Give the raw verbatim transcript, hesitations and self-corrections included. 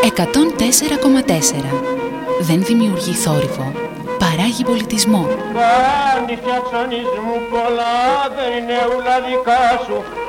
εκατόν τέσσερα κόμμα τέσσερα. Δεν δημιουργεί θόρυβο, παράγει πολιτισμό. Κάνει φτιάξονισμού πολλά, δεν είναι ούλα δικά σου.